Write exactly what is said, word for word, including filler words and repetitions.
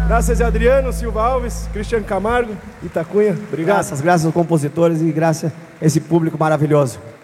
Graças a Adriano Silva Alves, Cristiano Camargo, Itacunha. Obrigado. Graças, graças aos compositores e graças a esse público maravilhoso.